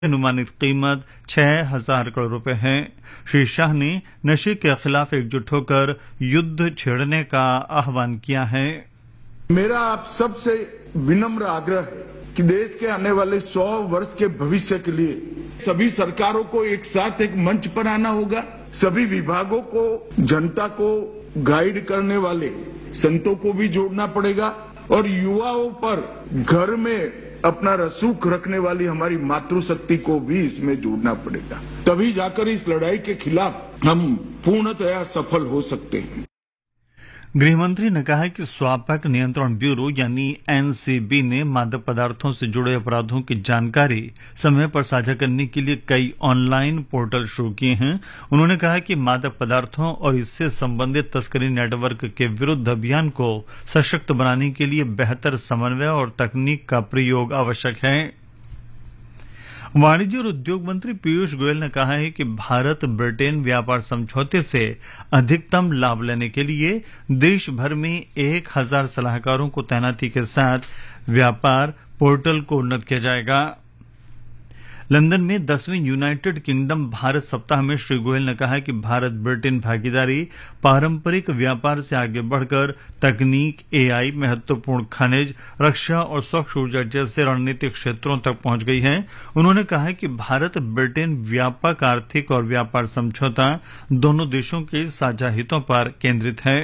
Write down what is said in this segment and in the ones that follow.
अनुमानित कीमत 6,000 करोड़ रुपए है। श्री शाह ने नशे के खिलाफ एकजुट होकर युद्ध छेड़ने का आह्वान किया है। मेरा आप सबसे विनम्र आग्रह है कि देश के आने वाले 100 वर्ष के भविष्य के लिए सभी सरकारों को एक साथ एक मंच पर आना होगा। सभी विभागों को, जनता को गाइड करने वाले संतों को भी जोड़ना पड़ेगा और युवाओं पर घर में अपना रसूख रखने वाली हमारी मातृशक्ति को भी इसमें जोड़ना पड़ेगा। तभी जाकर इस लड़ाई के खिलाफ हम पूर्णतया सफल हो सकते हैं। गृहमंत्री ने कहा कि स्वास्थ्य नियंत्रण ब्यूरो यानी एनसीबी ने मादक पदार्थों से जुड़े अपराधों की जानकारी समय पर साझा करने के लिए कई ऑनलाइन पोर्टल शुरू किए हैं। उन्होंने कहा कि मादक पदार्थों और इससे संबंधित तस्करी नेटवर्क के विरुद्ध अभियान को सशक्त बनाने के लिए बेहतर समन्वय और तकनीक का प्रयोग आवश्यक है। वाणिज्य और उद्योग मंत्री पीयूष गोयल ने कहा है कि भारत ब्रिटेन व्यापार समझौते से अधिकतम लाभ लेने के लिए देश भर में 1,000 सलाहकारों को तैनाती के साथ व्यापार पोर्टल को उन्नत किया जाएगा। लंदन में 10वें यूनाइटेड किंगडम भारत सप्ताह में श्री गोयल ने कहा कि भारत ब्रिटेन भागीदारी पारंपरिक व्यापार से आगे बढ़कर तकनीक, एआई, महत्वपूर्ण खनिज, रक्षा और स्वच्छ ऊर्जा जैसे रणनीतिक क्षेत्रों तक पहुंच गई है। उन्होंने कहा कि भारत ब्रिटेन व्यापक आर्थिक और व्यापार समझौता दोनों देशों के साझा हितों पर केंद्रित है।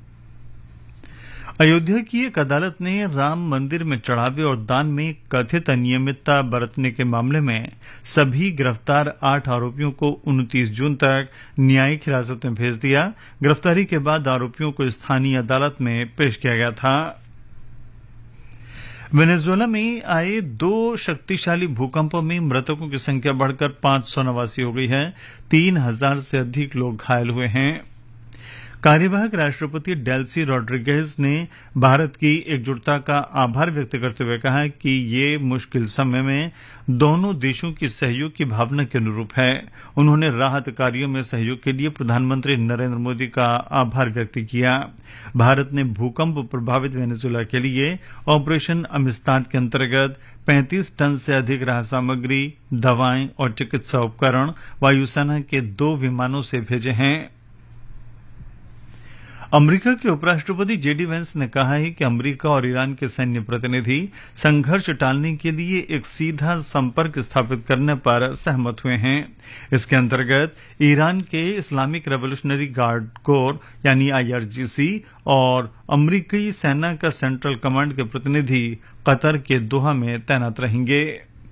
अयोध्या की एक अदालत ने राम मंदिर में चढ़ावे और दान में कथित अनियमितता बरतने के मामले में सभी गिरफ्तार 8 आरोपियों को 29 जून तक न्यायिक हिरासत में भेज दिया। गिरफ्तारी के बाद आरोपियों को स्थानीय अदालत में पेश किया गया था। वेनेजुएला में आए 2 शक्तिशाली भूकंपों में मृतकों की संख्या बढ़कर 589 हो गई है। 3,000 से अधिक लोग घायल हुए हैं। कार्यवाहक राष्ट्रपति डेल्सी रॉड्रिगेज ने भारत की एकजुटता का आभार व्यक्त करते हुए कहा कि ये मुश्किल समय में दोनों देशों की सहयोग की भावना के अनुरूप है। उन्होंने राहत कार्यों में सहयोग के लिए प्रधानमंत्री नरेंद्र मोदी का आभार व्यक्त किया। भारत ने भूकंप प्रभावित वेनेजुएला के लिए ऑपरेशन अमिस्ताद के अंतर्गत 35 टन से अधिक राहत सामग्री, दवाएं और चिकित्सा उपकरण वायुसेना के 2 विमानों से भेजे हैं। अमेरिका के उपराष्ट्रपति जेडी वेंस ने कहा है कि अमेरिका और ईरान के सैन्य प्रतिनिधि संघर्ष टालने के लिए एक सीधा संपर्क स्थापित करने पर सहमत हुए हैं। इसके अंतर्गत ईरान के इस्लामिक रेवोल्यूशनरी गार्ड कोर यानी IRGC और अमेरिकी सेना का सेंट्रल कमांड के प्रतिनिधि कतर के दोहा में तैनात रहेंगे।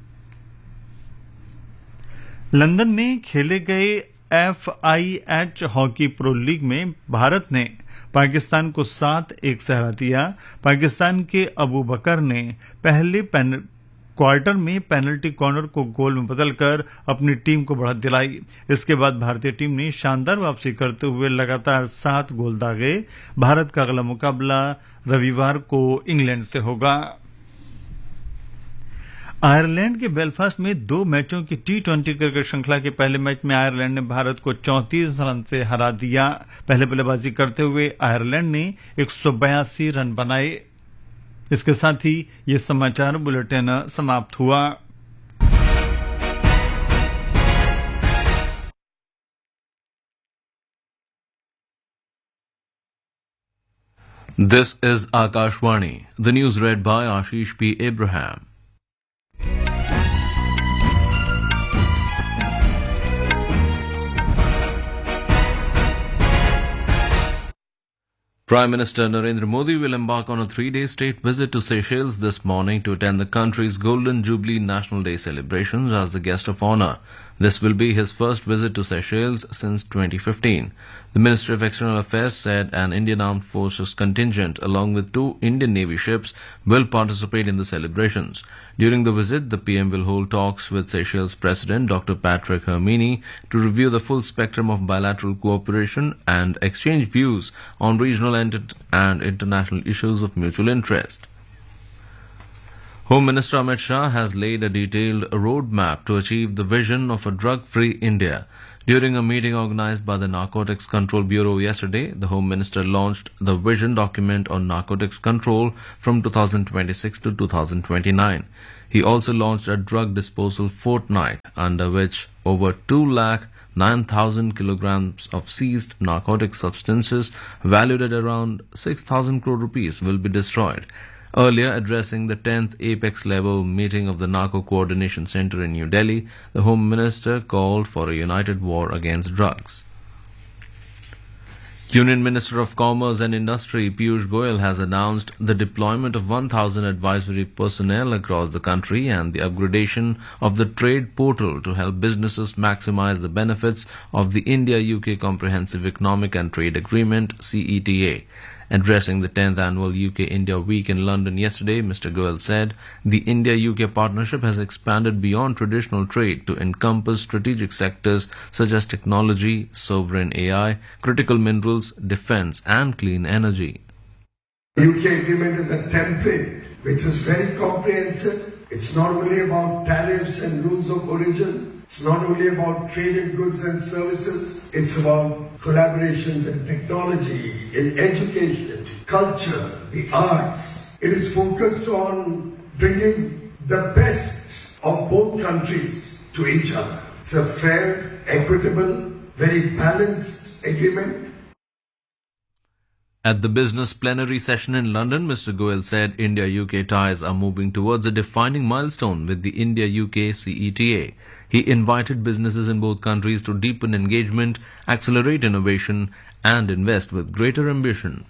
लंदन में खेले गए FIH हॉकी प्रो लीग में भारत ने पाकिस्तान को 7-1 से हरा दिया। पाकिस्तान के अबू बकर ने पहले क्वार्टर में पेनल्टी कॉर्नर को गोल में बदलकर अपनी टीम को बढ़त दिलाई। इसके बाद भारतीय टीम ने शानदार वापसी करते हुए लगातार 7 गोल दागे। भारत का अगला मुकाबला रविवार को इंग्लैंड से होगा। आयरलैंड के बेलफास्ट में 2 मैचों की T20 क्रिकेट श्रृंखला के पहले मैच में आयरलैंड ने भारत को 34 रन से हरा दिया। पहले बल्लेबाजी करते हुए आयरलैंड ने 182 रन बनाए। इसके साथ ही ये समाचार बुलेटिन समाप्त हुआ। This is Akashvani. The news read by Ashish P. Abraham. Prime Minister Narendra Modi will embark on a 3-day state visit to Seychelles this morning to attend the country's Golden Jubilee National Day celebrations as the guest of honor. This will be his first visit to Seychelles since 2015. The Ministry of External Affairs said an Indian Armed Forces contingent along with 2 Indian Navy ships will participate in the celebrations. During the visit, the PM will hold talks with Seychelles President Dr. Patrick Hermini to review the full spectrum of bilateral cooperation and exchange views on regional and international issues of mutual interest. Home Minister Amit Shah has laid a detailed roadmap to achieve the vision of a drug-free India. During a meeting organized by the Narcotics Control Bureau yesterday, the Home Minister launched the vision document on narcotics control from 2026 to 2029. He also launched a drug disposal fortnight, under which over 2,09,000 kilograms of seized narcotic substances valued at around 6,000 crore rupees will be destroyed. Earlier, addressing the 10th apex-level meeting of the Narco Coordination Center in New Delhi, the Home Minister called for a united war against drugs. Union Minister of Commerce and Industry Piyush Goyal has announced the deployment of 1,000 advisory personnel across the country and the upgradation of the trade portal to help businesses maximize the benefits of the India-UK Comprehensive Economic and Trade Agreement (CETA). Addressing the 10th annual UK-India Week in London yesterday, Mr. Goyal said the India-UK partnership has expanded beyond traditional trade to encompass strategic sectors such as technology, sovereign AI, critical minerals, defence and clean energy. The UK agreement is a template which is very comprehensive. It's not only about tariffs and rules of origin. It's not only about trade in goods and services. It's about collaborations in technology, in education, culture, the arts. It is focused on bringing the best of both countries to each other. It's a fair, equitable, very balanced agreement. At the business plenary session in London, Mr. Goyal said India-UK ties are moving towards a defining milestone with the India-UK CETA. He invited businesses in both countries to deepen engagement, accelerate innovation and invest with greater ambition.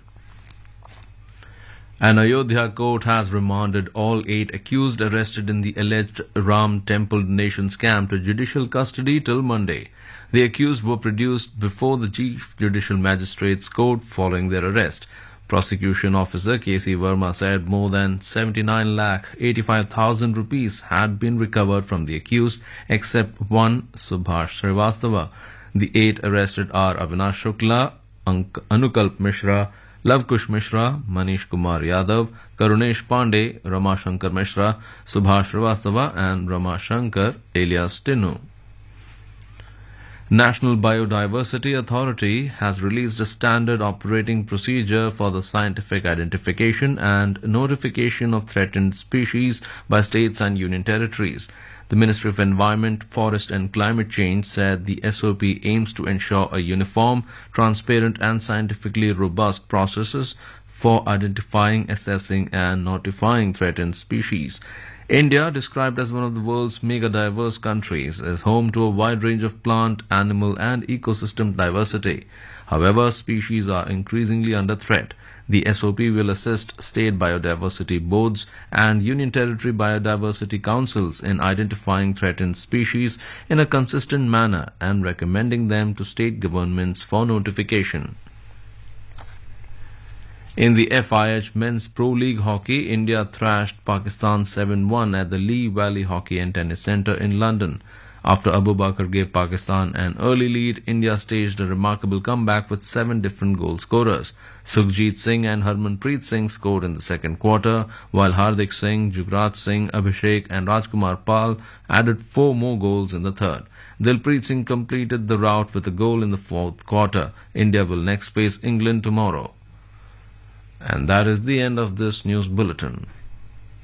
An Ayodhya court has remanded all 8 accused arrested in the alleged Ram Temple donation scam to judicial custody till Monday. The accused were produced before the Chief Judicial Magistrates Court following their arrest. Prosecution officer K.C. Verma said more than 79,85,000 rupees had been recovered from the accused, except one, Subhash Srivastava. The 8 arrested are Avinash Shukla, Anukalp Mishra, Lavkush Mishra, Manish Kumar Yadav, Karunesh Pandey, Rama Shankar Mishra, Subhash Srivastava and Rama Shankar alias Tinu. National Biodiversity Authority has released a standard operating procedure for the scientific identification and notification of threatened species by states and union territories. The Ministry of Environment, Forest and Climate Change said the SOP aims to ensure a uniform, transparent and scientifically robust processes for identifying, assessing and notifying threatened species. India, described as one of the world's mega-diverse countries, is home to a wide range of plant, animal and ecosystem diversity. However, species are increasingly under threat. The SOP will assist state biodiversity boards and union territory biodiversity councils in identifying threatened species in a consistent manner and recommending them to state governments for notification. In the FIH Men's Pro League Hockey, India thrashed Pakistan 7-1 at the Lee Valley Hockey and Tennis Centre in London. After Abu Bakr gave Pakistan an early lead, India staged a remarkable comeback with 7 different goal scorers. Sukhjit Singh and Harmanpreet Singh scored in the second quarter, while Hardik Singh, Jugraj Singh, Abhishek and Rajkumar Pal added 4 more goals in the third. Dilpreet Singh completed the rout with a goal in the fourth quarter. India will next face England tomorrow. And that is the end of this news bulletin.